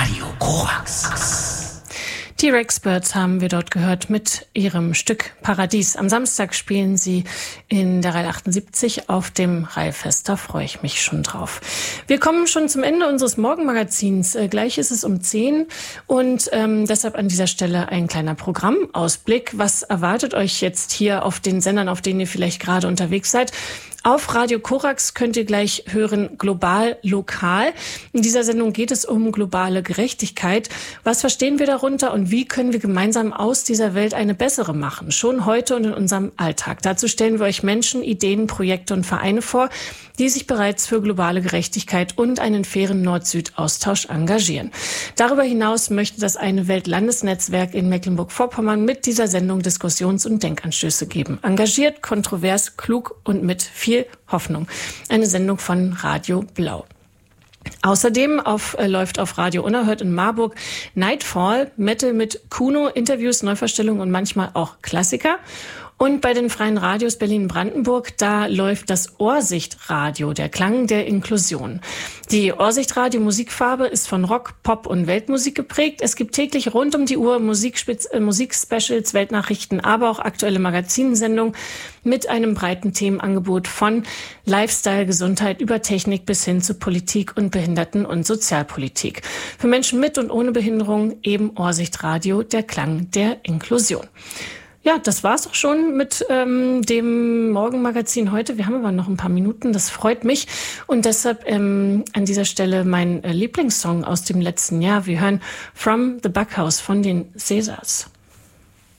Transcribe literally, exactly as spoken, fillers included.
Radio Korax. Die Rexbirds haben wir dort gehört mit ihrem Stück Paradies. Am Samstag spielen sie in der Reihe achtundsiebzig auf dem Reihfest. Da freue ich mich schon drauf. Wir kommen schon zum Ende unseres Morgenmagazins. Äh, gleich ist es um zehn und ähm, deshalb an dieser Stelle ein kleiner Programmausblick. Was erwartet euch jetzt hier auf den Sendern, auf denen ihr vielleicht gerade unterwegs seid? Auf Radio Korax könnt ihr gleich hören Global Lokal. In dieser Sendung geht es um globale Gerechtigkeit. Was verstehen wir darunter und wie können wir gemeinsam aus dieser Welt eine bessere machen? Schon heute und in unserem Alltag. Dazu stellen wir euch Menschen, Ideen, Projekte und Vereine vor, die sich bereits für globale Gerechtigkeit und einen fairen Nord-Süd-Austausch engagieren. Darüber hinaus möchte das eine Weltlandesnetzwerk in Mecklenburg-Vorpommern mit dieser Sendung Diskussions- und Denkanstöße geben. Engagiert, kontrovers, klug und mit viel Hoffnung. Eine Sendung von Radio Blau. Außerdem auf, äh, läuft auf Radio Unerhört in Marburg Nightfall, Metal mit Kuno, Interviews, Neuverstellungen und manchmal auch Klassiker. Und bei den Freien Radios Berlin-Brandenburg, da läuft das Ohrsichtradio, der Klang der Inklusion. Die Ohrsichtradio Musikfarbe ist von Rock, Pop und Weltmusik geprägt. Es gibt täglich rund um die Uhr Musikspez- äh, Musikspecials, Weltnachrichten, aber auch aktuelle Magazinsendungen mit einem breiten Themenangebot von Lifestyle, Gesundheit über Technik bis hin zu Politik und Behinderten- und Sozialpolitik. Für Menschen mit und ohne Behinderung eben Ohrsichtradio, der Klang der Inklusion. Ja, das war's auch schon mit ähm, dem Morgenmagazin heute. Wir haben aber noch ein paar Minuten, das freut mich. Und deshalb ähm, an dieser Stelle mein äh, Lieblingssong aus dem letzten Jahr. Wir hören From the Backhouse von den Caesars.